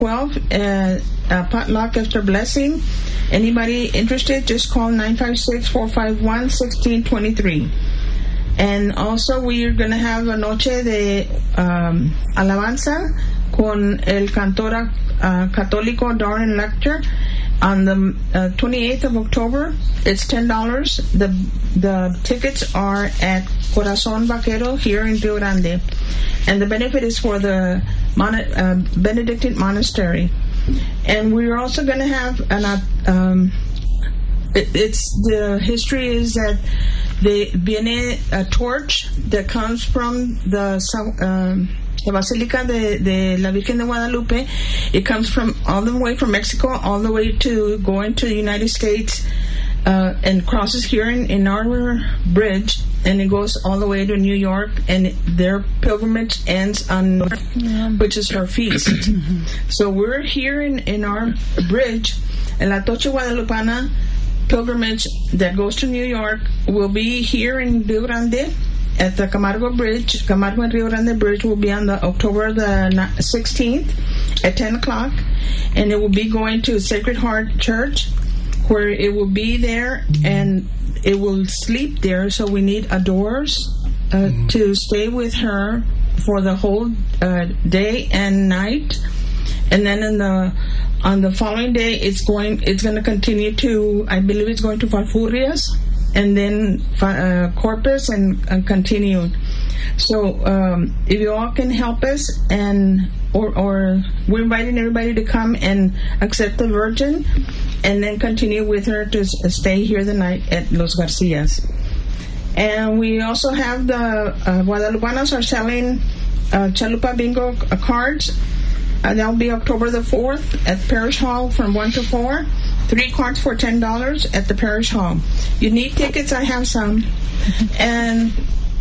12, potluck after blessing. Anybody interested, just call 956-451-1623. And also we are going to have a noche de alabanza con el cantor católico Darren Lecter on the 28th of October. It's $10. The tickets are at Corazón Vaquero here in Rio Grande. And the benefit is for the Benedictine Monastery. And we're also going to have the history is that viene a torch that comes from the Basilica de la Virgen de Guadalupe. It comes from all the way from Mexico all the way to going to the United States and crosses here in our bridge, and it goes all the way to New York, and their pilgrimage ends on which is her feast. So we're here in our bridge, and La Tocha Guadalupana pilgrimage that goes to New York will be here in Rio Grande at the Camargo Bridge. Camargo and Rio Grande Bridge will be on the October the 16th at 10 o'clock, and it will be going to Sacred Heart Church, where it will be there and it will sleep there. So we need adorers to stay with her for the whole day and night, and then on the following day it's going to continue to, I believe it's going to Falfurrias, and then Corpus and continue. So if you all can help us, or we're inviting everybody to come and accept the Virgin, and then continue with her to stay here the night at Los Garcias. And we also have the Guadalupanos are selling Chalupa Bingo cards. That'll be October the 4th at Parish Hall from 1 to 4. 3 cards for $10 at the Parish Hall. You need tickets, I have some. And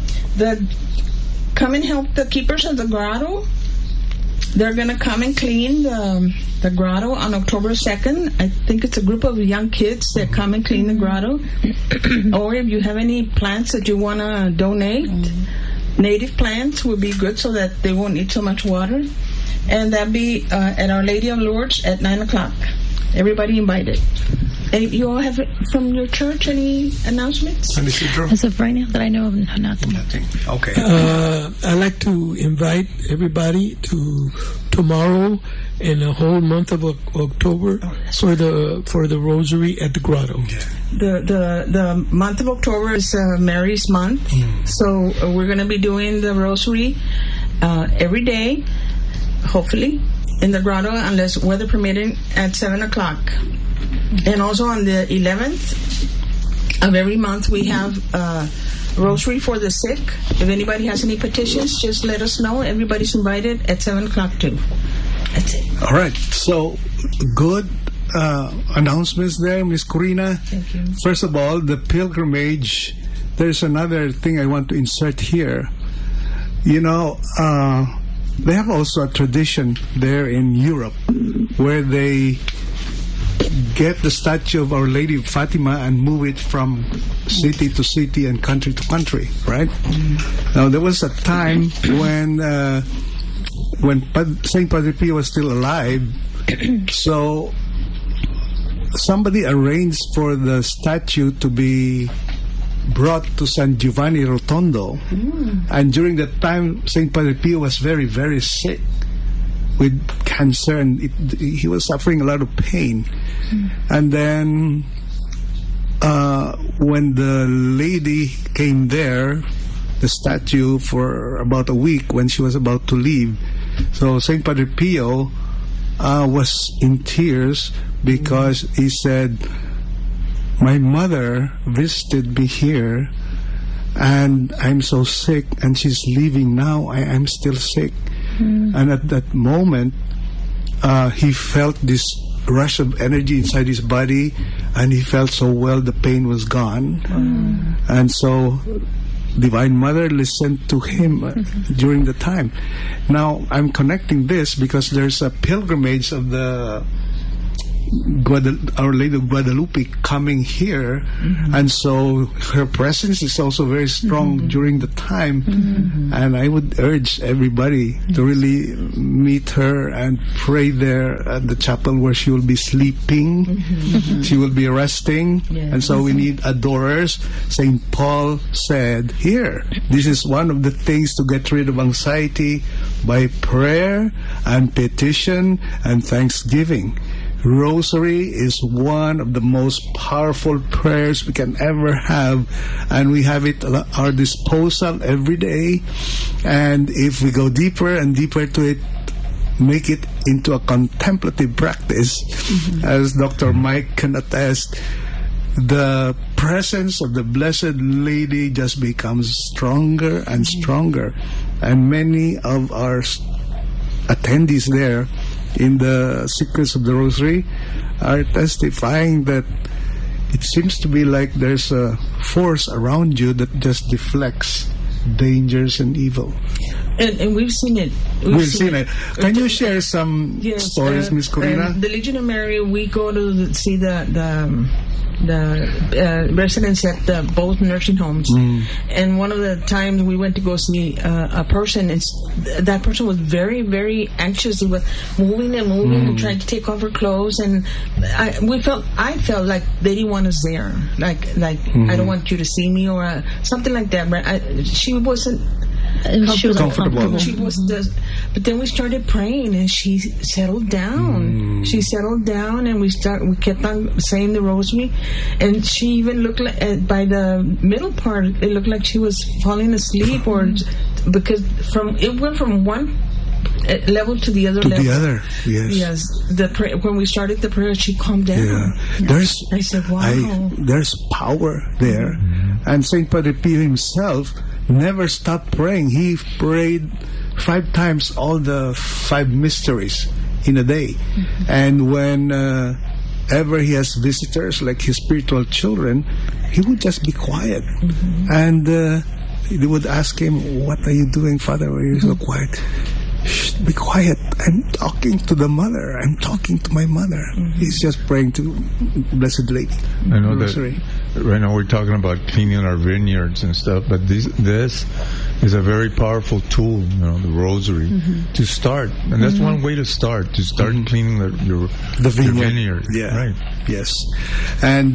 come and help the keepers of the grotto. They're going to come and clean the grotto on October 2nd. I think it's a group of young kids that come and clean the grotto. Or if you have any plants that you want to donate, native plants would be good so that they won't need so much water. And that'll be at Our Lady of Lourdes at 9 o'clock. Everybody invited. You all have from your church any announcements? As of right now that I know of, nothing. Okay. I'd like to invite everybody to tomorrow and the whole month of October for the Rosary at the Grotto. Yeah. The month of October is Mary's month, so we're going to be doing the Rosary every day, hopefully, in the grotto, unless weather permitting, at 7 o'clock. And also on the 11th of every month, we have Rosary for the sick. If anybody has any petitions, just let us know. Everybody's invited at 7 o'clock too. That's it. All right. So, good announcements there, Miss Corina. Thank you. First of all, the pilgrimage. There's another thing I want to insert here. You know, they have also a tradition there in Europe where they get the statue of Our Lady of Fatima and move it from city to city and country to country, right? Now, there was a time when Saint Padre Pio was still alive, so somebody arranged for the statue to be brought to San Giovanni Rotondo, and during that time, Saint Padre Pio was very, very sick with cancer, and he was suffering a lot of pain. And then when the lady came there, the statue, for about a week when she was about to leave, so Saint Padre Pio was in tears because he said, my mother visited me here and I'm so sick, and she's leaving now. I'm still sick. And at that moment, he felt this rush of energy inside his body, and he felt so well, the pain was gone. And so Divine Mother listened to him during the time. Now, I'm connecting this because there's a pilgrimage of the Our Lady of Guadalupe coming here, and so her presence is also very strong during the time. And I would urge everybody to really meet her and pray there at the chapel where she will be sleeping. She will be resting, and so we need adorers. St. Paul said here, this is one of the things to get rid of anxiety by prayer and petition and thanksgiving. Rosary is one of the most powerful prayers we can ever have, and we have it at our disposal every day. And if we go deeper and deeper to it, make it into a contemplative practice, as Dr. Mike can attest, the presence of the Blessed Lady just becomes stronger and stronger. And many of our attendees there in the Secrets of the Rosary are testifying that it seems to be like there's a force around you that just deflects dangers and evil. And we've seen it. We've seen it. Can you share some stories, Miss Corina? The Legion of Mary, we go to see the residents at both nursing homes, and one of the times we went to go see a person, that person was very, very anxious. He was moving and trying to take off her clothes, and I felt like they didn't want us there, like I don't want you to see me, or something like that. But she wasn't. She was comfortable. She was but then we started praying, and she settled down. She settled down, and we kept on saying the rosary, and she even looked like, by the middle part, it looked like she was falling asleep, or because it went from one level to the other level. To the other, yes. Yes. When we started the prayer, she calmed down. Yeah. I said, wow. There's power there. And St. Padre Pio himself never stopped praying. He prayed 5 times all the 5 mysteries in a day. And when ever he has visitors, like his spiritual children, he would just be quiet. And they would ask him, what are you doing, Father? Why are you so quiet? Shh, be quiet. I'm talking to the mother. I'm talking to my mother. He's just praying to Blessed Lady. I know that right now we're talking about cleaning our vineyards and stuff, but this is a very powerful tool, the rosary, to start. And that's one way to start cleaning the vineyard. Yeah. Right. Yes. And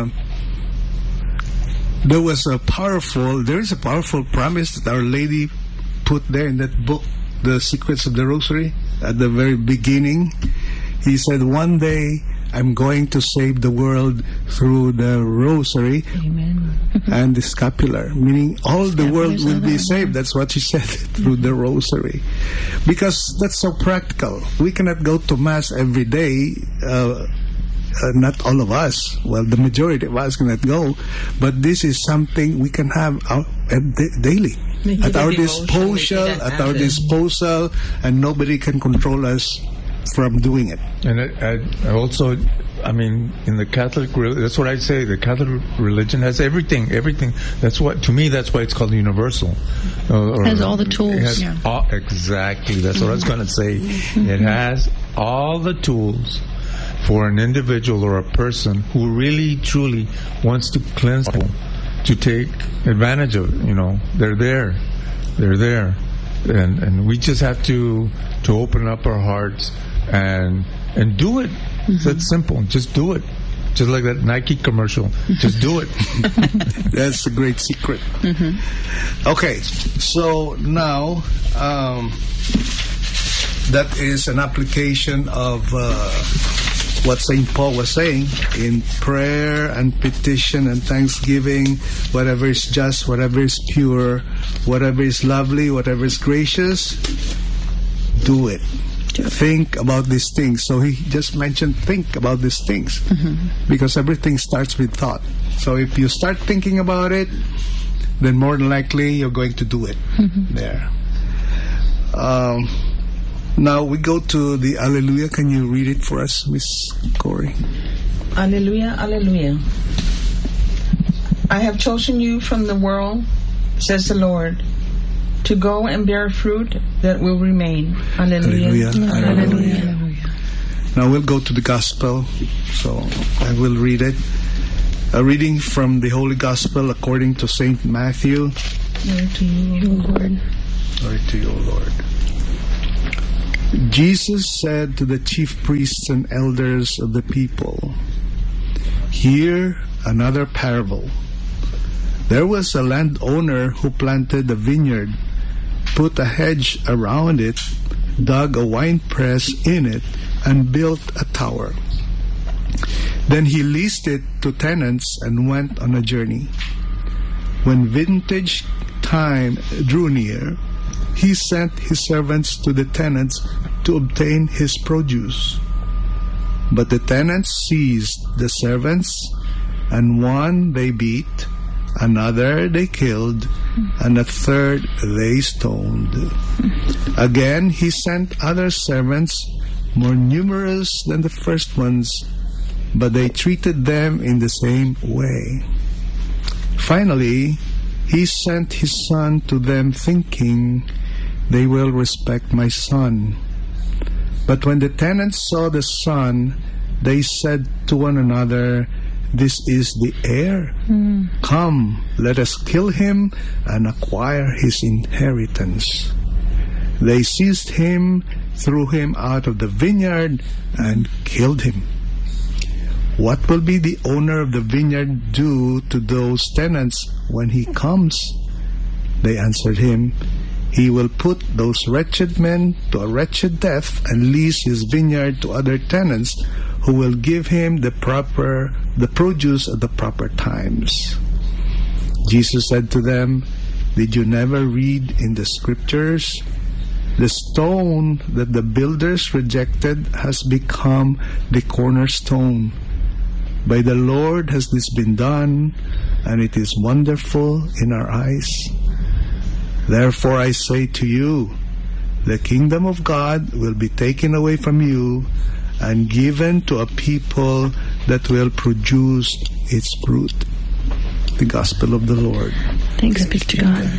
there is a powerful promise that Our Lady put there in that book, The Secrets of the Rosary, at the very beginning. He said, one day I'm going to save the world through the Rosary. Amen. And the scapular, meaning all the world will be saved. That's what she said, through the Rosary. Because that's so practical. We cannot go to Mass every day. Not all of us. Well, the majority of us cannot go. But this is something we can have daily. At our disposal, and nobody can control us from doing it. And I also, in the Catholic, that's what I say. The Catholic religion has everything. That's why it's called universal. It has all the tools. Exactly. That's what I was going to say. It has all the tools for an individual or a person who really, truly wants to cleanse people, to take advantage of it. They're there, and we just have to open up our hearts and do it. That's simple. Just do it. Just like that Nike commercial. Just do it. That's a great secret. Okay, so now that is an application of what St. Paul was saying in prayer and petition and thanksgiving. Whatever is just, whatever is pure, whatever is lovely, whatever is gracious, do it. Think about these things. So he just mentioned think about these things, because everything starts with thought. So if you start thinking about it, then more than likely you're going to do it there. Now we go to the Alleluia. Can you read it for us, Miss Corey? Alleluia, Alleluia. I have chosen you from the world, says the Lord, to go and bear fruit that will remain. Alleluia. Alleluia. Alleluia. Now we'll go to the Gospel, so I will read it. A reading from the Holy Gospel according to St. Matthew. Glory to you, O Lord. Glory to you, O Lord. Jesus said to the chief priests and elders of the people, "Hear another parable. There was a landowner who planted a vineyard, put a hedge around it, dug a winepress in it, and built a tower. Then he leased it to tenants and went on a journey. When vintage time drew near, he sent his servants to the tenants to obtain his produce. But the tenants seized the servants, and one they beat, another they killed, and a third they stoned. Again he sent other servants, more numerous than the first ones, but they treated them in the same way. Finally, he sent his son to them, thinking, 'They will respect my son.' But when the tenants saw the son, they said to one another, 'This is the heir. Come, let us kill him and acquire his inheritance.' They seized him, threw him out of the vineyard, and killed him. What will be the owner of the vineyard do to those tenants when he comes?" They answered him, "He will put those wretched men to a wretched death and lease his vineyard to other tenants who will give him the produce at the proper times." Jesus said to them, "Did you never read in the scriptures? The stone that the builders rejected has become the cornerstone. By the Lord has this been done, and it is wonderful in our eyes. Therefore I say to you, the kingdom of God will be taken away from you and given to a people that will produce its fruit." The Gospel of the Lord. Thanks be to God.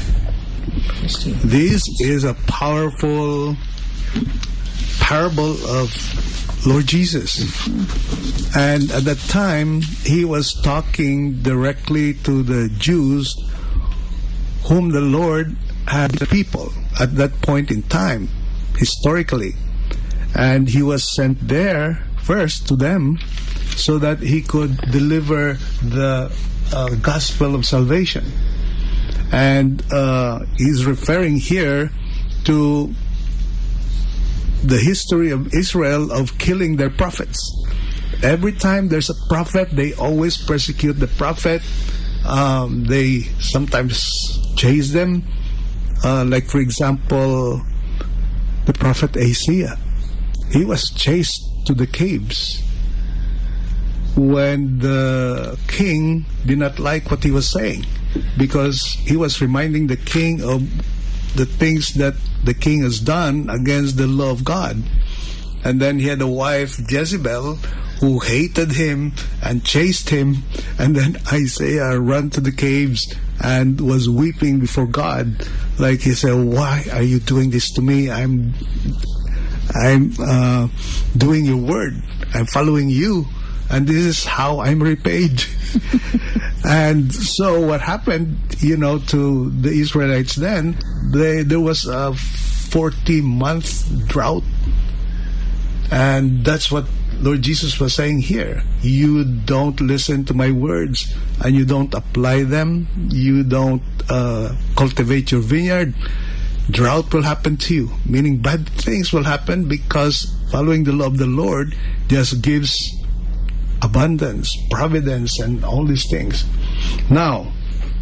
This is a powerful parable of Lord Jesus. And at that time, he was talking directly to the Jews whom the Lord had the people at that point in time, historically. And he was sent there first to them so that he could deliver the gospel of salvation. And he's referring here to the history of Israel of killing their prophets. Every time there's a prophet, they always persecute the prophet. They sometimes chase them. Like, for example, the prophet Isaiah. He was chased to the caves when the king did not like what he was saying, because he was reminding the king of the things that the king has done against the law of God. And then he had a wife, Jezebel, who hated him and chased him. And then Isaiah ran to the caves and was weeping before God. Like he said, "Why are you doing this to me? I'm doing your word. I'm following you. And this is how I'm repaid." And so what happened, to the Israelites then, there was a 40-month drought. And that's what Lord Jesus was saying here. You don't listen to my words and you don't apply them. You don't cultivate your vineyard. Drought will happen to you, meaning bad things will happen, because following the law of the Lord just gives abundance, providence, and all these things. Now,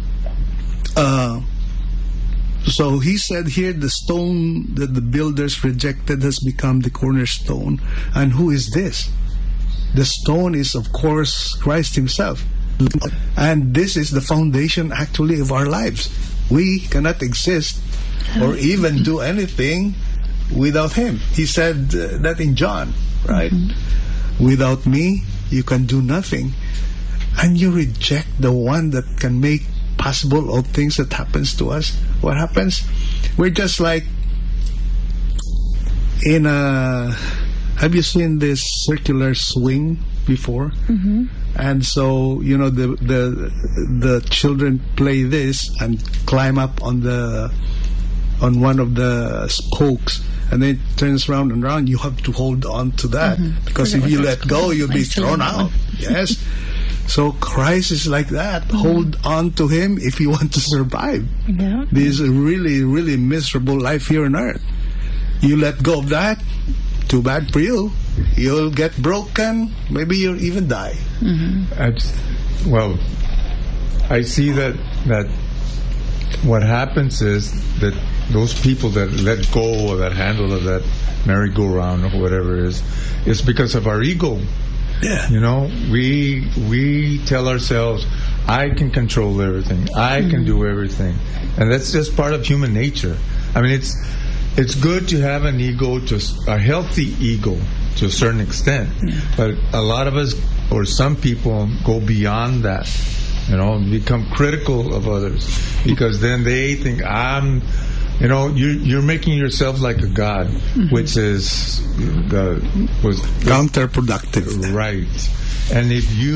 so he said here, the stone that the builders rejected has become the cornerstone. And who is this? The stone is, of course, Christ himself. And this is the foundation, actually, of our lives. We cannot exist or even do anything without him. He said that in John, right? Mm-hmm. Without me, you can do nothing. And you reject the one that can make possible all things that happens to us. What happens? We're just like in a have you seen this circular swing before? Mm-hmm. And so, you know, the children play this and climb up on one of the spokes, and then it turns round and round. You have to hold on to that, because if you let go, you'll be thrown out. Yes. So Christ is like that. Hold on to Him if you want to survive. Yeah. This is a really, really miserable life here on earth. You let go of that, too bad for you. You'll get broken. Maybe you'll even die. Well, I see that what happens is that those people that let go of that handle of that merry-go-round or whatever it is because of our ego. Yeah. You know, we tell ourselves, I can control everything. I can do everything. And that's just part of human nature. I mean, it's good to have an ego, a healthy ego to a certain extent. But a lot of us, or some people, go beyond that. You know, become critical of others, because then they think you know, you're making yourself like a god, which is counterproductive. Right. And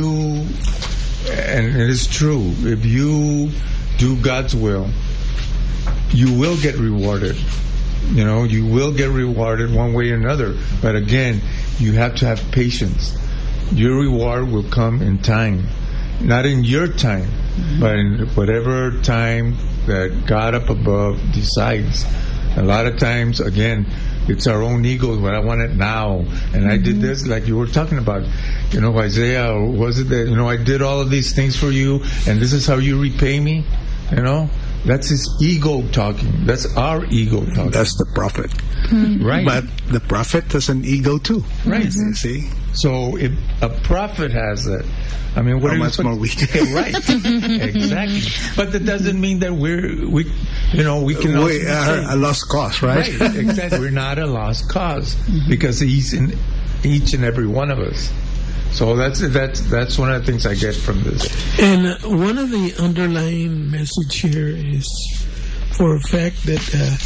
and it is true, if you do God's will, you will get rewarded. You know, you will get rewarded one way or another. But again, you have to have patience. Your reward will come in time. Not in your time, but in whatever time that God up above decides. A lot of times, again, it's our own egos, but I want it now. And I did this, like you were talking about, you know, Isaiah, or was it that, you know, I did all of these things for you, and this is how you repay me? You know? That's his ego talking. That's our ego talking. That's the prophet. Right. But the prophet has an ego too. Right. You see? So if a prophet has that, I mean, what how much more we can? Right. Exactly. But that doesn't mean that we can also we are a lost cause, right? Right. Exactly. We're not a lost cause, because He's in each and every one of us. So that's one of the things I get from this. And one of the underlying message here is, for a fact, that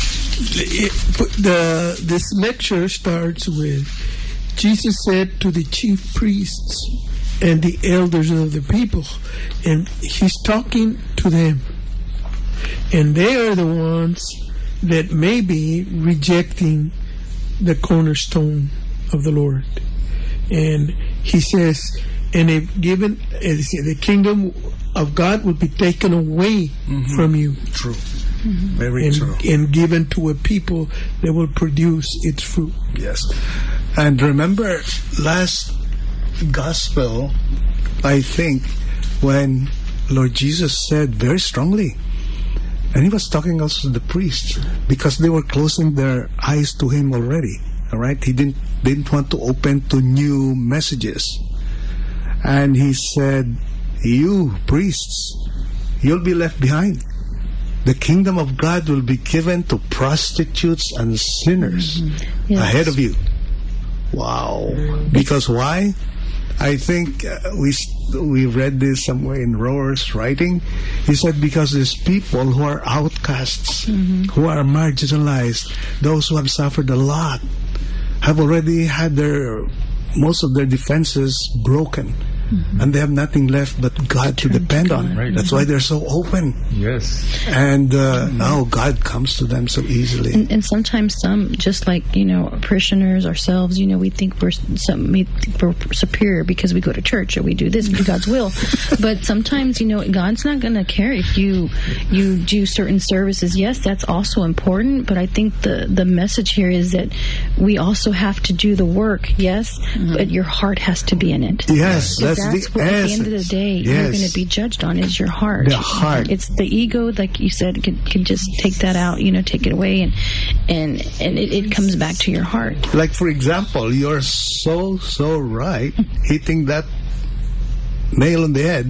this lecture starts with, Jesus said to the chief priests and the elders of the people, and He's talking to them, and they are the ones that may be rejecting the cornerstone of the Lord. And He says, and if given, the kingdom of God will be taken away from you. True. Very true. And given to a people that will produce its fruit. Yes. And remember, last gospel, I think, when Lord Jesus said very strongly, and He was talking also to the priests, because they were closing their eyes to Him already. All right? He didn't want to open to new messages. And He said, you priests, you'll be left behind. The kingdom of God will be given to prostitutes and sinners ahead of you. Wow. Because why? I think we read this somewhere in Rohr's writing. He said, because there's people who are outcasts, who are marginalized, those who have suffered a lot, have already had most of their defenses broken, and they have nothing left but God to depend on. Right. That's why they're so open. Yes. And now God comes to them so easily. And sometimes just like, parishioners ourselves, we think we're superior because we go to church or we do this, we do God's will. But sometimes, God's not going to care if you do certain services. Yes, that's also important, but I think the message here is that we also have to do the work, yes, but your heart has to be in it. Yes, that's what at the end of the day you're going to be judged on is your heart. The heart. It's the ego, like you said, can just take that out, take it away, and it comes back to your heart. Like, for example, you're so right hitting that nail on the head,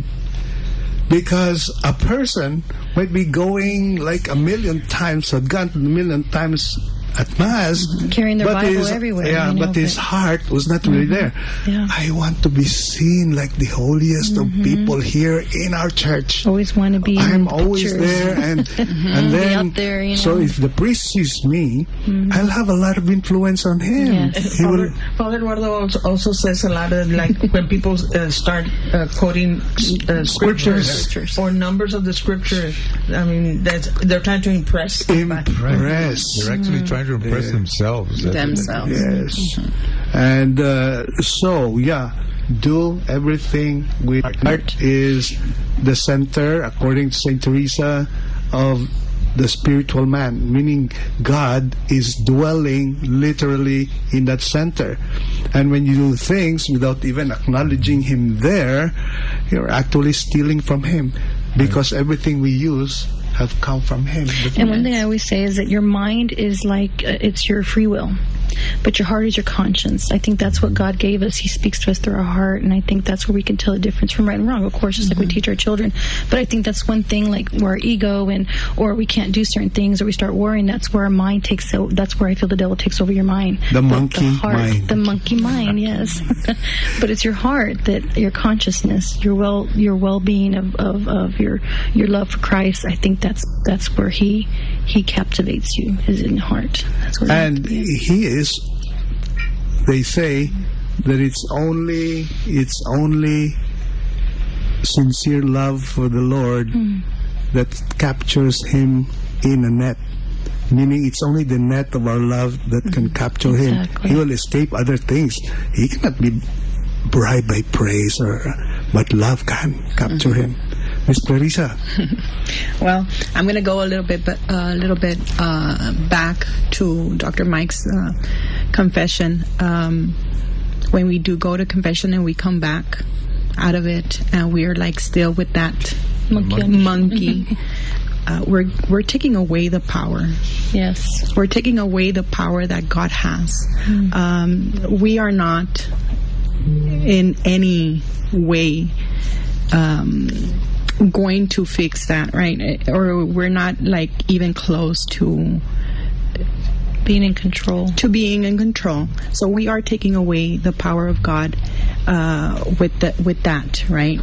because a person might be going like a million times, had gone a million times at Mass. Carrying their but Bible his, everywhere. Yeah, you know, but his heart was not really there. Yeah. I want to be seen like the holiest of people here in our church. Always want to be I'm in always pictures. there, and then out there, you know. so if the priest sees me, I'll have a lot of influence on him. Yes. He will, Father Eduardo also says a lot of, like, when people start quoting scriptures or numbers of the scripture, I mean, they're trying to impress. impress. They're actually trying to impress themselves. Yes. And so, do everything with heart is the center, according to Saint Teresa, of the spiritual man, meaning God is dwelling literally in that center. And when you do things without even acknowledging Him there, you're actually stealing from Him, because everything we use have come from Him. And one thing I always say is that your mind is like, it's your free will, but your heart is your conscience. I think that's what God gave us. He speaks to us through our heart, and I think that's where we can tell the difference from right and wrong, of course, just like we teach our children. But I think that's one thing, like where our ego or we can't do certain things, or we start worrying, that's where our mind takes over. That's where I feel the devil takes over your mind. The monkey heart, mind. The monkey mind, yes. But it's your heart, that your consciousness, your well-being of your love for Christ. I think that's where he captivates you, is in your heart. That's where And He is, they say that it's only sincere love for the Lord that captures Him in a net. Meaning it's only the net of our love that can capture Him. He will escape other things. He cannot be bribed by praise, but love can capture Him. Miss Clarissa. Well, I'm going to go a little bit back to Dr. Mike's confession. When we do go to confession and we come back out of it, and we're like still with that monkey. We're taking away the power. Yes. We're taking away the power that God has. We are not in any way going to fix that, right? Or we're not like even close to being in control. So we are taking away the power of God with that, right?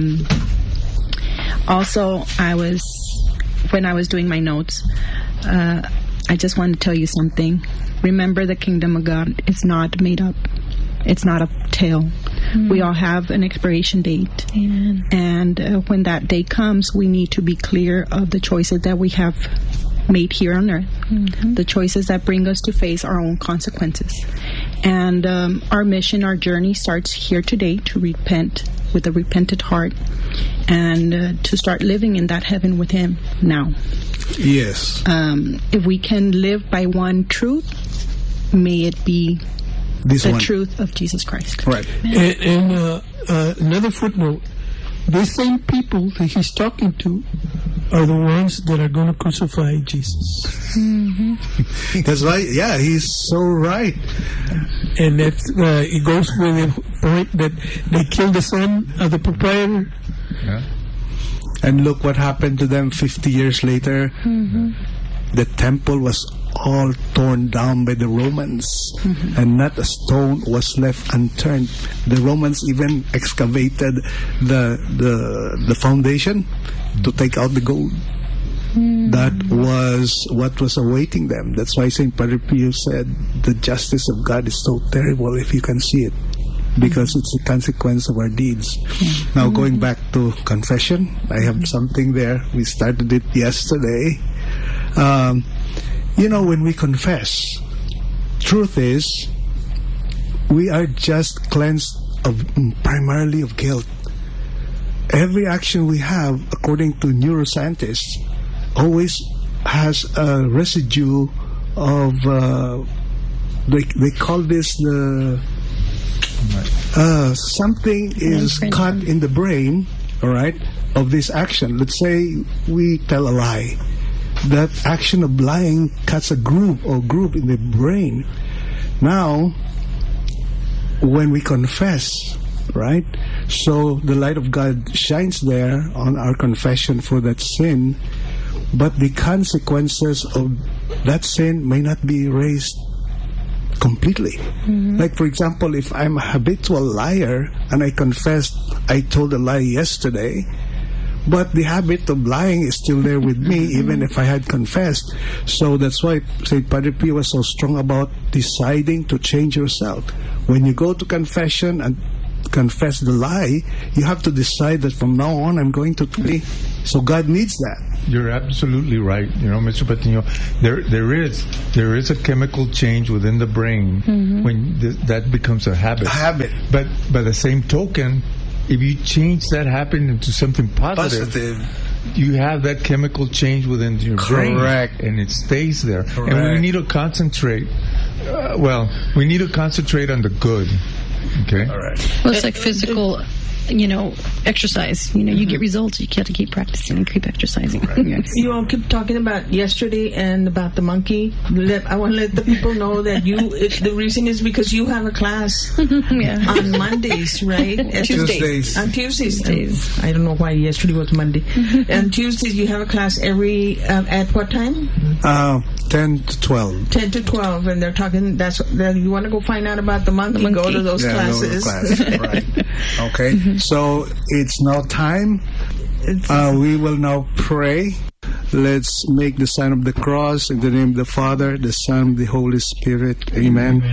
Also, when I was doing my notes, I just wanted to tell you something. Remember, the kingdom of God is not made up. It's not a tale. We all have an expiration date. Amen. And when that day comes, we need to be clear of the choices that we have made here on earth, the choices that bring us to face our own consequences. And our mission, our journey starts here today, to repent with a repentant heart, and to start living in that heaven with Him now. Yes. If we can live by one truth, may it be the truth of Jesus Christ. Right. And another footnote, these same people that He's talking to are the ones that are going to crucify Jesus. That's right. Yeah, he's so right. And that's it goes with the point that they killed the son of the proprietor. Yeah. And look what happened to them 50 years later. The temple was all torn down by the Romans, and not a stone was left unturned. The Romans even excavated the foundation to take out the gold. That was what was awaiting them. That's why St. Padre Pio said the justice of God is so terrible if you can see it, because it's a consequence of our deeds. Now, going back to confession, I have something there. We started it yesterday. When we confess, truth is, we are just cleansed primarily of guilt. Every action we have, according to neuroscientists, always has a residue of, they call this something is cut in the brain, all right, of this action. Let's say we tell a lie. That action of lying cuts a groove in the brain. Now, when we confess, right, so the light of God shines there on our confession for that sin, but the consequences that sin may not be erased completely. Like, for example, if I'm a habitual liar and I confess I told a lie yesterday, but the habit of lying is still there with me even if I had confessed. So that's why St. Padre Pio was so strong about deciding to change yourself. When you go to confession and confess the lie, you have to decide that from now on I'm going to pray. So God needs that. You're absolutely right. Mr. Patino, there is a chemical change within the brain when that becomes a habit. A habit. But by the same token, if you change that habit into something positive, you have that chemical change within your brain. Correct. And it stays there. Correct. And we need to concentrate. We need to concentrate on the good. Okay? All right. Well, it's like physical, exercise. You get results. You have to keep practicing and keep exercising. Yes. You all keep talking about yesterday and about the monkey. I want to let the people know that the reason is because you have a class on Mondays, right? Tuesdays. On Tuesdays. I don't know why yesterday was Monday. On Tuesdays, you have a class at what time? 10 to 12. 10 to 12, and they're talking. You want to go find out about the monkey? Go to those classes. Go to the class. Right. Okay. So it's now time. We will now pray. Let's make the sign of the cross in the name of the Father, the Son, and the Holy Spirit. Amen.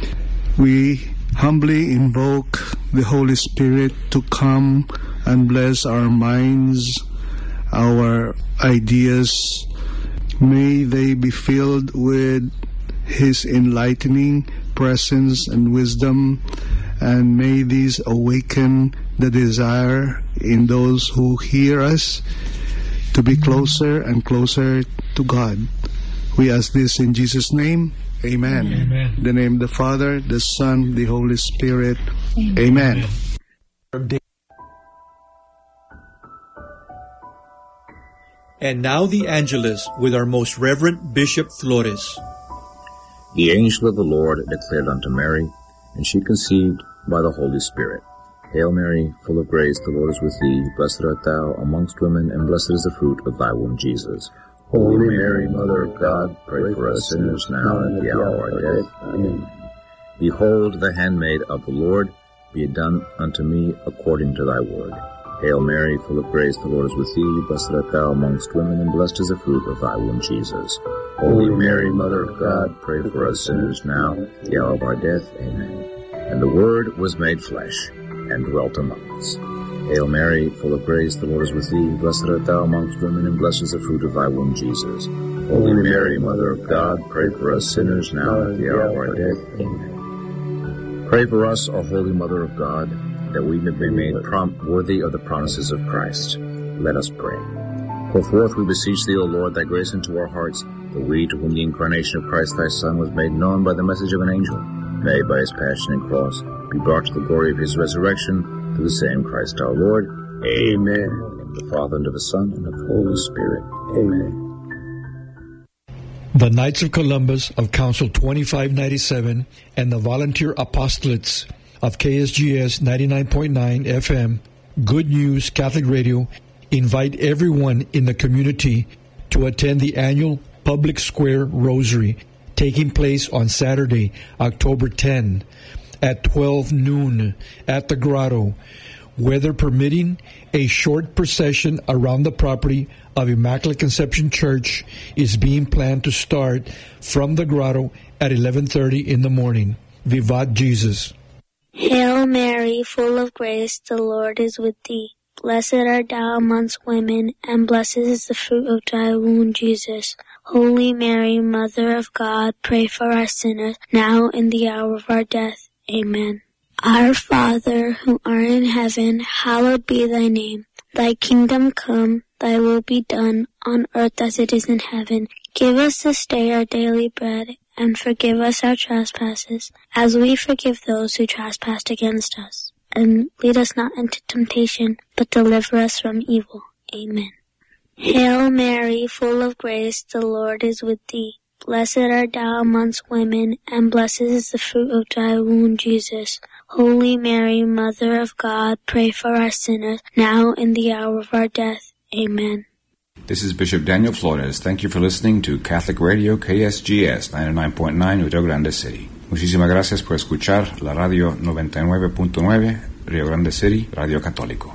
We humbly invoke the Holy Spirit to come and bless our minds, our ideas. May they be filled with His enlightening presence and wisdom, and may these awaken the desire in those who hear us to be closer and closer to God. We ask this in Jesus' name. Amen. Amen. In the name of the Father, the Son, the Holy Spirit. Amen. And now the Angelus with our most Reverend Bishop Flores. The angel of the Lord declared unto Mary, and she conceived by the Holy Spirit. Hail Mary, full of grace, the Lord is with thee. Blessed art thou amongst women, and blessed is the fruit of thy womb, Jesus. Holy Mary, Mother of God, pray for us sinners now and at the hour of our death. Amen. Behold, the handmaid of the Lord, be it done unto me according to thy word. Hail Mary, full of grace, the Lord is with thee. Blessed art thou amongst women, and blessed is the fruit of thy womb, Jesus. Holy Mary, Mother of God, pray for us sinners now, at the hour of our death. Amen. And the Word was made flesh, and dwelt among us. Hail Mary, full of grace, the Lord is with thee. Blessed art thou amongst women, and blessed is the fruit of thy womb, Jesus. Holy Mary, Mother of God, pray for us sinners now, at the hour of our death. Amen. Pray for us, O Holy Mother of God, that we may be made worthy of the promises of Christ. Let us pray. Pour forth, we beseech thee, O Lord, thy grace into our hearts, that we, to whom the incarnation of Christ thy Son was made known by the message of an angel, may by his passion and cross be brought to the glory of his resurrection, through the same Christ our Lord. Amen. In the name of the Father, and of the Son, and of the Holy Spirit. Amen. The Knights of Columbus of Council 2597 and the Volunteer Apostolates of KSGS 99.9 FM, Good News Catholic Radio, invite everyone in the community to attend the annual Public Square Rosary, taking place on Saturday, October 10, at 12 noon at the Grotto. Weather permitting, a short procession around the property of Immaculate Conception Church is being planned to start from the Grotto at 11:30 in the morning. Vivat Jesus. Hail Mary, full of grace, the Lord is with thee. Blessed art thou amongst women, and blessed is the fruit of thy womb, Jesus. Holy Mary, Mother of God, pray for us sinners, now and the hour of our death. Amen. Our Father, who art in heaven, hallowed be thy name. Thy kingdom come, thy will be done, on earth as it is in heaven. Give us this day our daily bread, and forgive us our trespasses, as we forgive those who trespass against us. And lead us not into temptation, but deliver us from evil. Amen. Hail Mary, full of grace, the Lord is with thee. Blessed art thou amongst women, and blessed is the fruit of thy womb, Jesus. Holy Mary, Mother of God, pray for us sinners, now and the hour of our death. Amen. This is Bishop Daniel Flores. Thank you for listening to Catholic Radio KSGS 99.9 Rio Grande City. Muchísimas gracias por escuchar la radio 99.9 Rio Grande City, Radio Católico.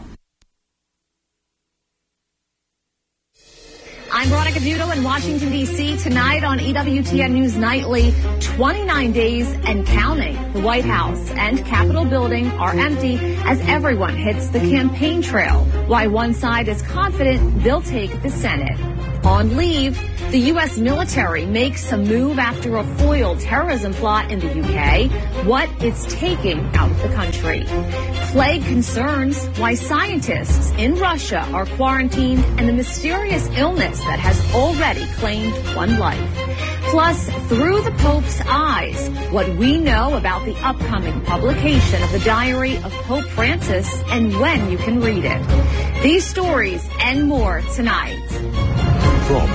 I'm Veronica Buto in Washington, D.C. Tonight on EWTN News Nightly, 29 days and counting. The White House and Capitol building are empty as everyone hits the campaign trail. Why one side is confident they'll take the Senate. On leave, the U.S. military makes a move after a foiled terrorism plot in the U.K. What it's taking out of the country. Plague concerns why scientists in Russia are quarantined and the mysterious illness that has already claimed one life. Plus, through the Pope's eyes, what we know about the upcoming publication of the Diary of Pope Francis and when you can read it. These stories and more tonight. From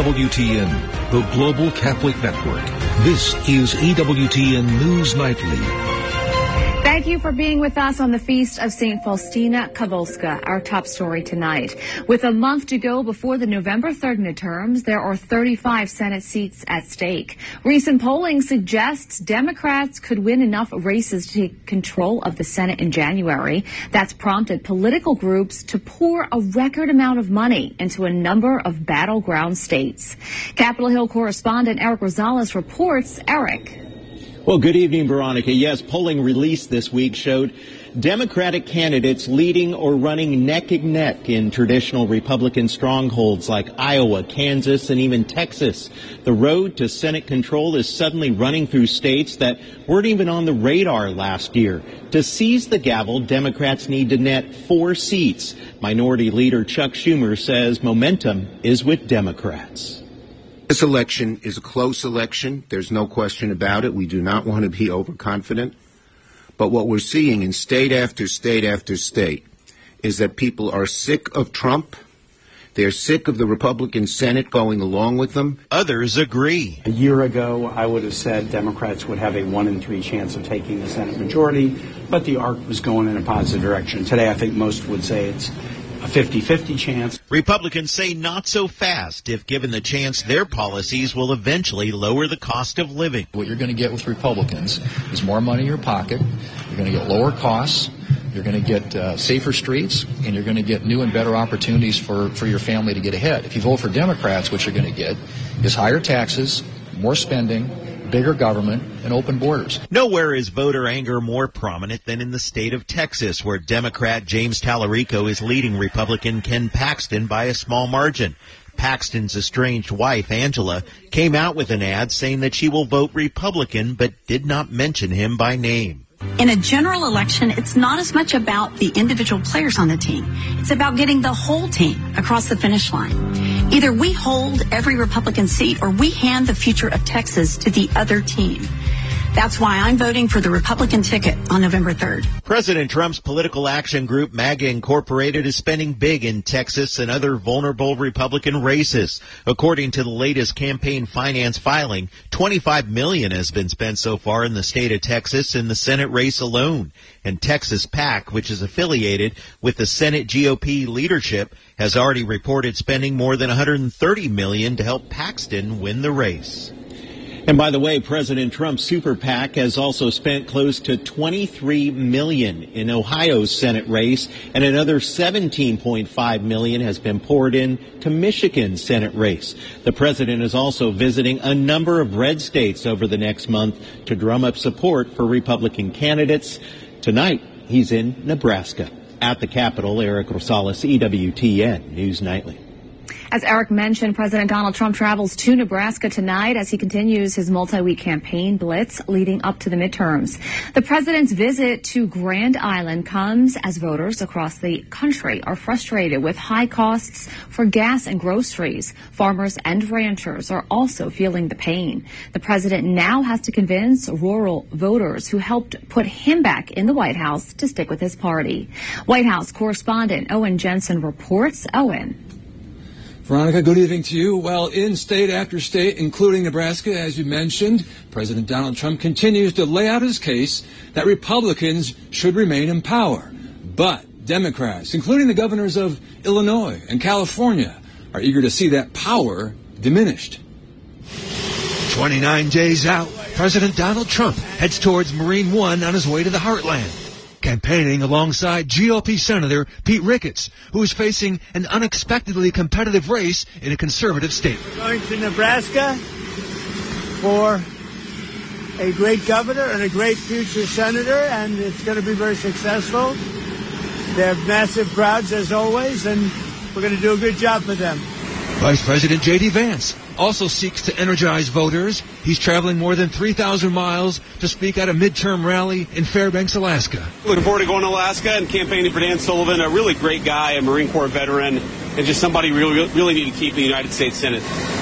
EWTN, the Global Catholic Network, this is EWTN News Nightly. Thank you for being with us on the feast of St. Faustina Kowalska, our top story tonight. With a month to go before the November 3rd midterms, there are 35 Senate seats at stake. Recent polling suggests Democrats could win enough races to take control of the Senate in January. That's prompted political groups to pour a record amount of money into a number of battleground states. Capitol Hill correspondent Eric Rosales reports. Eric. Well, good evening, Veronica. Yes, polling released this week showed Democratic candidates leading or running neck and neck in traditional Republican strongholds like Iowa, Kansas, and even Texas. The road to Senate control is suddenly running through states that weren't even on the radar last year. To seize the gavel, Democrats need to net 4 seats. Minority Leader Chuck Schumer says momentum is with Democrats. This election is a close election. There's no question about it. We do not want to be overconfident. But what we're seeing in state after state after state is that people are sick of Trump. They're sick of the Republican Senate going along with them. Others agree. A year ago, I would have said Democrats would have a 1 in 3 chance of taking the Senate majority, but the arc was going in a positive direction. Today, I think most would say it's a 50-50 chance. Republicans say not so fast. If given the chance, their policies will eventually lower the cost of living. What you're going to get with Republicans is more money in your pocket. You're going to get lower costs. You're going to get safer streets, and you're going to get new and better opportunities for your family to get ahead. If you vote for Democrats, what you're going to get is higher taxes, more spending, bigger government, and open borders. Nowhere is voter anger more prominent than in the state of Texas, where Democrat James Tallarico is leading Republican Ken Paxton by a small margin. Paxton's estranged wife, Angela, came out with an ad saying that she will vote Republican, but did not mention him by name. In a general election, it's not as much about the individual players on the team. It's about getting the whole team across the finish line. Either we hold every Republican seat or we hand the future of Texas to the other team. That's why I'm voting for the Republican ticket on November 3rd. President Trump's political action group, MAGA Incorporated, is spending big in Texas and other vulnerable Republican races. According to the latest campaign finance filing, $25 million has been spent so far in the state of Texas in the Senate race alone. And Texas PAC, which is affiliated with the Senate GOP leadership, has already reported spending more than $130 million to help Paxton win the race. And by the way, President Trump's super PAC has also spent close to $23 million in Ohio's Senate race, and another $17.5 million has been poured in to Michigan's Senate race. The president is also visiting a number of red states over the next month to drum up support for Republican candidates. Tonight, he's in Nebraska. At the Capitol, Eric Rosales, EWTN News Nightly. As Eric mentioned, President Donald Trump travels to Nebraska tonight as he continues his multi-week campaign blitz leading up to the midterms. The president's visit to Grand Island comes as voters across the country are frustrated with high costs for gas and groceries. Farmers and ranchers are also feeling the pain. The president now has to convince rural voters who helped put him back in the White House to stick with his party. White House correspondent Owen Jensen reports. Owen. Veronica, good evening to you. Well, in state after state, including Nebraska, as you mentioned, President Donald Trump continues to lay out his case that Republicans should remain in power. But Democrats, including the governors of Illinois and California, are eager to see that power diminished. 29 days out, President Donald Trump heads towards Marine One on his way to the heartland, campaigning alongside GOP Senator Pete Ricketts, who is facing an unexpectedly competitive race in a conservative state. We're going to Nebraska for a great governor and a great future senator, and it's going to be very successful. They have massive crowds, as always, and we're going to do a good job for them. Vice President J.D. Vance also seeks to energize voters. He's traveling more than 3,000 miles to speak at a midterm rally in Fairbanks, Alaska. Looking forward to going to Alaska and campaigning for Dan Sullivan, a really great guy, a Marine Corps veteran, and just somebody really need to keep in the United States Senate.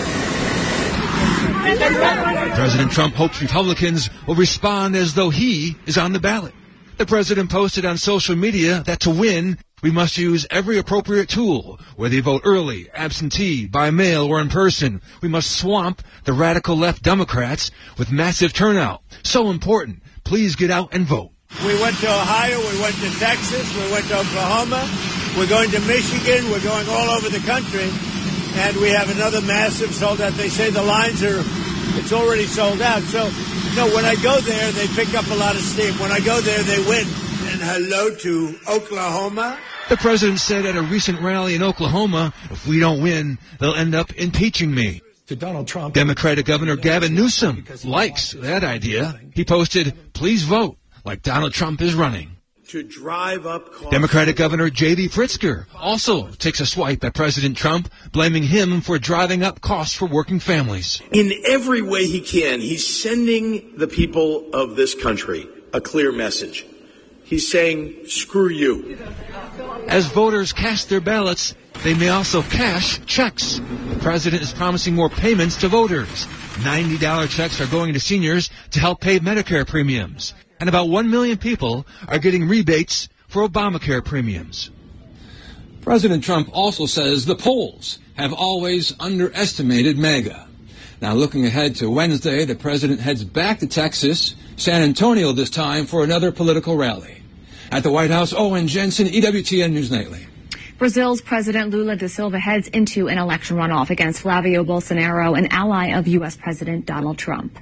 President Trump hopes Republicans will respond as though he is on the ballot. The president posted on social media that to win, we must use every appropriate tool, whether you vote early, absentee, by mail, or in person. We must swamp the radical left Democrats with massive turnout. So important. Please get out and vote. We went to Ohio, we went to Texas, we went to Oklahoma, we're going to Michigan, we're going all over the country, and we have another massive sold out. They say the lines it's already sold out. So, no, when I go there, they pick up a lot of steam. When I go there, they win. And hello to Oklahoma. The president said at a recent rally in Oklahoma, if we don't win, they'll end up impeaching me. To Donald Trump. Democratic Governor Gavin Newsom likes that idea. He posted, please vote, like Donald Trump is running. To drive up costs. Democratic Governor J.B. Pritzker also takes a swipe at President Trump, blaming him for driving up costs for working families. In every way he can, he's sending the people of this country a clear message. He's saying, screw you. As voters cast their ballots, they may also cash checks. The president is promising more payments to voters. $90 checks are going to seniors to help pay Medicare premiums. And about 1 million people are getting rebates for Obamacare premiums. President Trump also says the polls have always underestimated MAGA. Now, looking ahead to Wednesday, the president heads back to Texas, San Antonio this time, for another political rally. At the White House, Owen Jensen, EWTN News Nightly. Brazil's President Lula da Silva heads into an election runoff against Flavio Bolsonaro, an ally of U.S. President Donald Trump.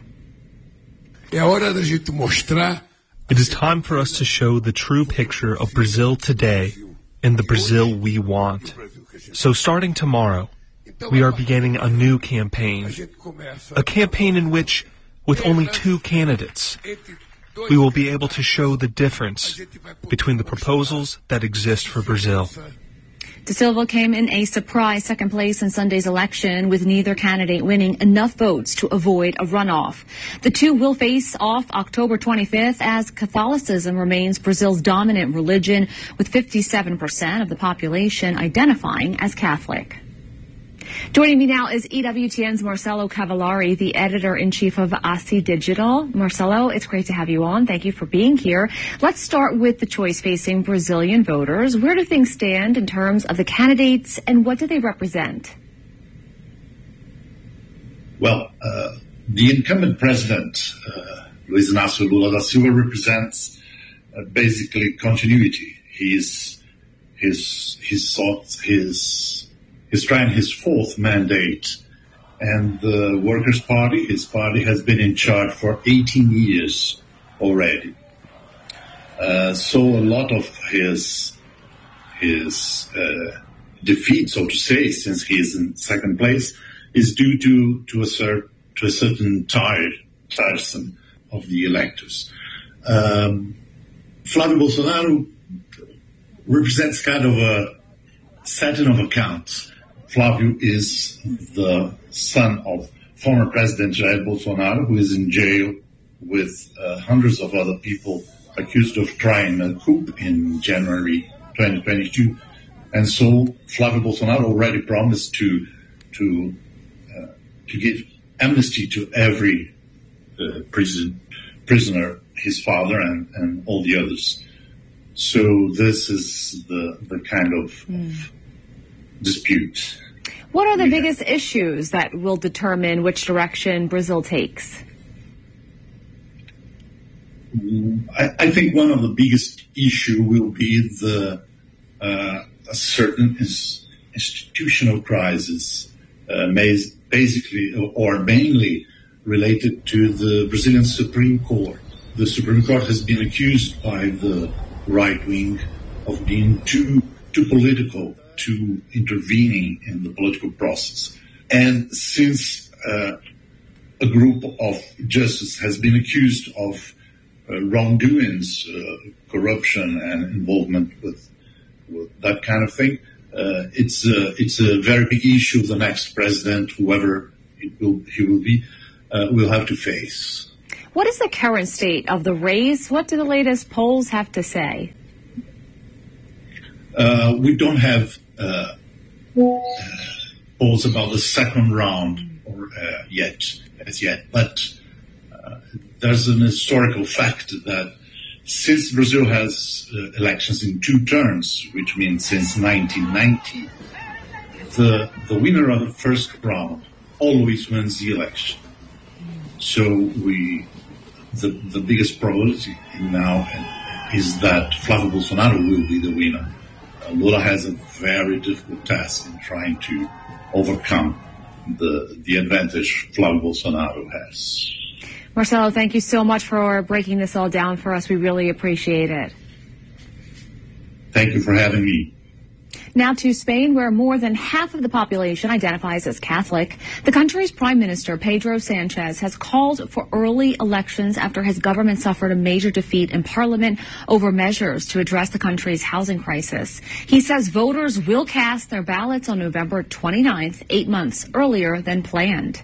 It is time for us to show the true picture of Brazil today and the Brazil we want. So starting tomorrow, we are beginning a new campaign. A campaign in which, with only 2 candidates, we will be able to show the difference between the proposals that exist for Brazil. Da Silva came in a surprise second place in Sunday's election, with neither candidate winning enough votes to avoid a runoff. The two will face off October 25th as Catholicism remains Brazil's dominant religion, with 57% of the population identifying as Catholic. Joining me now is EWTN's Marcelo Cavallari, the editor-in-chief of ASI Digital. Marcelo, it's great to have you on. Thank you for being here. Let's start with the choice facing Brazilian voters. Where do things stand in terms of the candidates, and what do they represent? Well, the incumbent president, Luiz Inácio Lula da Silva, represents basically continuity. He's trying his 4th mandate, and the Workers' Party, his party, has been in charge for 18 years already. So a lot of his defeat, so to say, since he is in second place, is due to a certain tiresome of the electors. Flávio Bolsonaro represents kind of a setting of accounts. Flávio is the son of former President Jair Bolsonaro, who is in jail with hundreds of other people accused of trying a coup in January 2022. And so Flávio Bolsonaro already promised to give amnesty to every prisoner, his father and all the others. So this is the kind of dispute. What are the biggest issues that will determine which direction Brazil takes? I think one of the biggest issue will be the institutional crisis, basically or mainly related to the Brazilian Supreme Court. The Supreme Court has been accused by the right wing of being too political, too intervening in the political process. And since a group of justices has been accused of wrongdoings, corruption, and involvement with that kind of thing, it's a very big issue the next president, whoever he will be, will have to face. What is the current state of the race? What do the latest polls have to say? We don't have polls about the second round as yet, but there's an historical fact that since Brazil has elections in 2 terms, which means since 1990, the winner of the first round always wins the election. So the biggest probability now is that Flávio Bolsonaro will be the winner. Lula has a very difficult task in trying to overcome the advantage Flávio Bolsonaro has. Marcelo, thank you so much for breaking this all down for us. We really appreciate it. Thank you for having me. Now to Spain, where more than half of the population identifies as Catholic. The country's Prime Minister, Pedro Sanchez, has called for early elections after his government suffered a major defeat in Parliament over measures to address the country's housing crisis. He says voters will cast their ballots on November 29th, 8 months earlier than planned.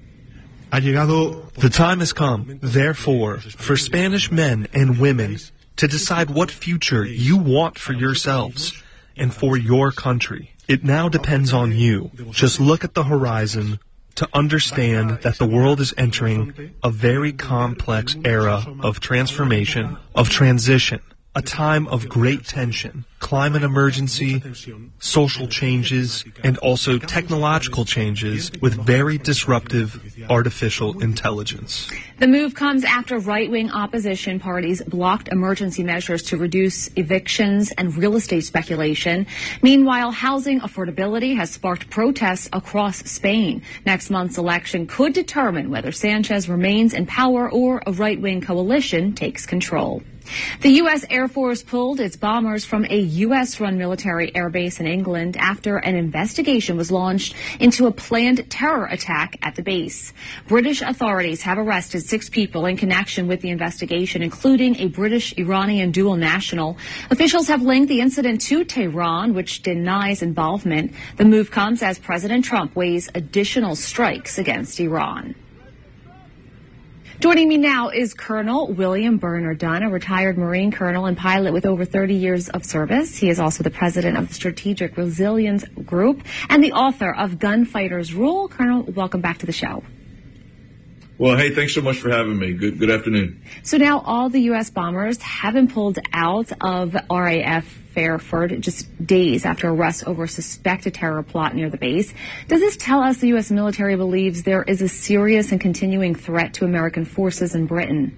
The time has come, therefore, for Spanish men and women to decide what future you want for yourselves and for your country. It now depends on you. Just look at the horizon to understand that the world is entering a very complex era of transformation, of transition, a time of great tension, climate emergency, social changes, and also technological changes with very disruptive artificial intelligence. The move comes after right-wing opposition parties blocked emergency measures to reduce evictions and real estate speculation. Meanwhile, housing affordability has sparked protests across Spain. Next month's election could determine whether Sanchez remains in power or a right-wing coalition takes control. The U.S. Air Force pulled its bombers from a U.S.-run military airbase in England after an investigation was launched into a planned terror attack at the base. British authorities have arrested 6 people in connection with the investigation, including a British-Iranian dual national. Officials have linked the incident to Tehran, which denies involvement. The move comes as President Trump weighs additional strikes against Iran. Joining me now is Colonel William Bernard-Dunn, a retired Marine colonel and pilot with over 30 years of service. He is also the president of the Strategic Resilience Group and the author of Gunfighter's Rule. Colonel, welcome back to the show. Well, hey, thanks so much for having me. Good afternoon. So now all the U.S. bombers have been pulled out of RAF Fairford just days after arrests over a suspected terror plot near the base. Does this tell us the U.S. military believes there is a serious and continuing threat to American forces in Britain?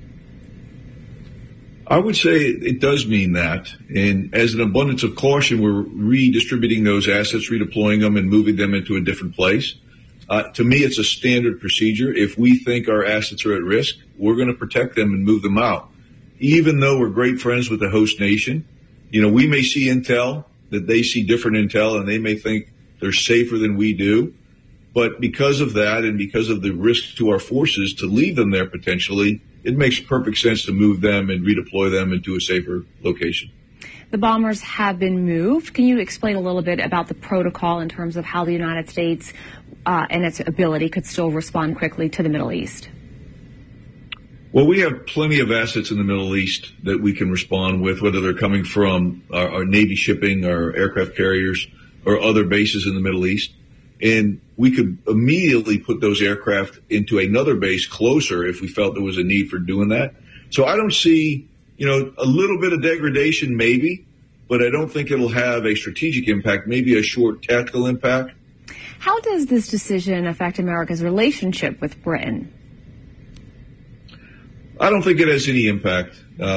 I would say it does mean that. And as an abundance of caution, we're redistributing those assets, redeploying them, and moving them into a different place. To me, it's a standard procedure. If we think our assets are at risk, we're going to protect them and move them out. Even though we're great friends with the host nation, we may see intel that they see different intel, and they may think they're safer than we do. But because of that and because of the risk to our forces to leave them there potentially, it makes perfect sense to move them and redeploy them into a safer location. The bombers have been moved. Can you explain a little bit about the protocol in terms of how the United States and its ability could still respond quickly to the Middle East? Well, we have plenty of assets in the Middle East that we can respond with, whether they're coming from our Navy shipping, our aircraft carriers, or other bases in the Middle East. And we could immediately put those aircraft into another base closer if we felt there was a need for doing that. So I don't see, a little bit of degradation maybe, but I don't think it'll have a strategic impact, maybe a short tactical impact. How does this decision affect America's relationship with Britain? I don't think it has any impact.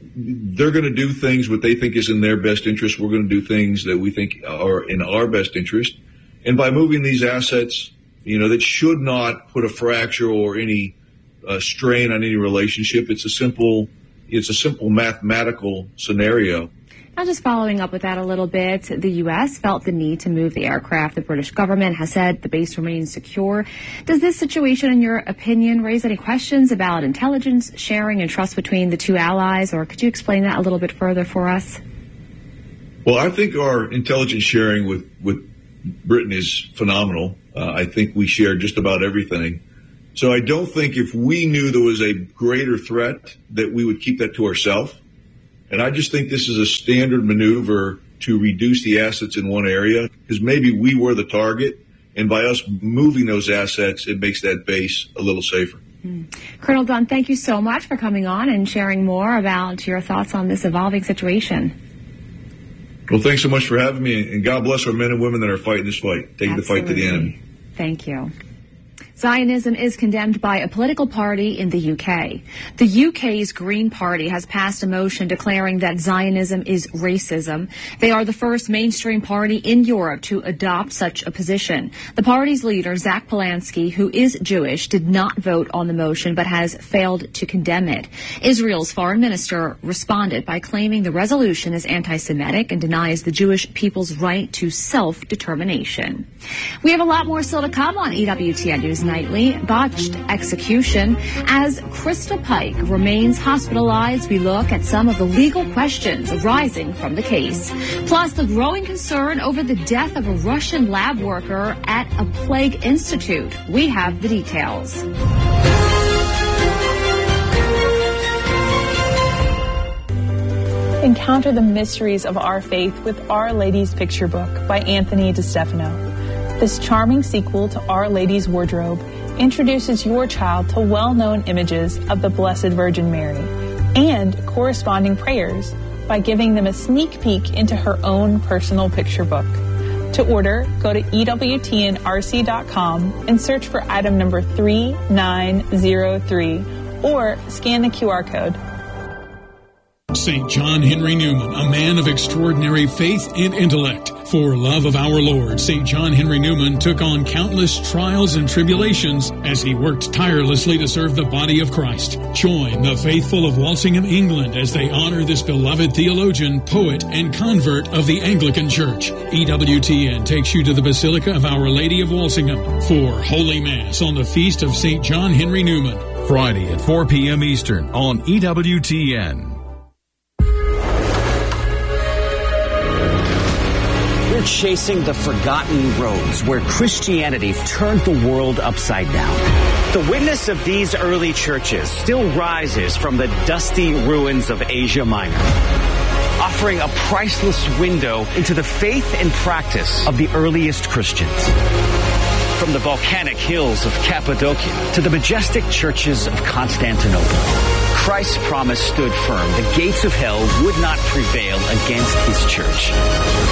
they're going to do things what they think is in their best interest. We're going to do things that we think are in our best interest. And by moving these assets, that should not put a fracture or any strain on any relationship. It's a simple mathematical scenario. Now, just following up with that a little bit, the U.S. felt the need to move the aircraft. The British government has said the base remains secure. Does this situation, in your opinion, raise any questions about intelligence sharing and trust between the two allies, or could you explain that a little bit further for us? Well, I think our intelligence sharing with Britain is phenomenal. I think we share just about everything. So I don't think if we knew there was a greater threat that we would keep that to ourselves. And I just think this is a standard maneuver to reduce the assets in one area, because maybe we were the target, and by us moving those assets, it makes that base a little safer. Colonel Dunn, thank you so much for coming on and sharing more about your thoughts on this evolving situation. Well, thanks so much for having me, and God bless our men and women that are fighting this fight, taking the fight to the enemy. Thank you. Zionism is condemned by a political party in the UK. The UK's Green Party has passed a motion declaring that Zionism is racism. They are the first mainstream party in Europe to adopt such a position. The party's leader, Zach Polanski, who is Jewish, did not vote on the motion but has failed to condemn it. Israel's foreign minister responded by claiming the resolution is anti-Semitic and denies the Jewish people's right to self-determination. We have a lot more still to come on EWTN News Nightly. Botched execution. As Krista Pike remains hospitalized, we look at some of the legal questions arising from the case. Plus, the growing concern over the death of a Russian lab worker at a plague institute. We have the details. Encounter the mysteries of our faith with Our Lady's Picture Book by Anthony DeStefano. This charming sequel to Our Lady's Wardrobe introduces your child to well-known images of the Blessed Virgin Mary and corresponding prayers by giving them a sneak peek into her own personal picture book. To order, go to EWTNRC.com and search for item number 3903 or scan the QR code. St. John Henry Newman, a man of extraordinary faith and intellect. For love of our Lord, St. John Henry Newman took on countless trials and tribulations as he worked tirelessly to serve the body of Christ. Join the faithful of Walsingham, England, as they honor this beloved theologian, poet, and convert of the Anglican Church. EWTN takes you to the Basilica of Our Lady of Walsingham for Holy Mass on the Feast of St. John Henry Newman. Friday at 4 p.m. Eastern on EWTN. We're chasing the forgotten roads where Christianity turned the world upside down. The witness of these early churches still rises from the dusty ruins of Asia Minor, offering a priceless window into the faith and practice of the earliest Christians. From the volcanic hills of Cappadocia to the majestic churches of Constantinople, Christ's promise stood firm. The gates of hell would not prevail against his church.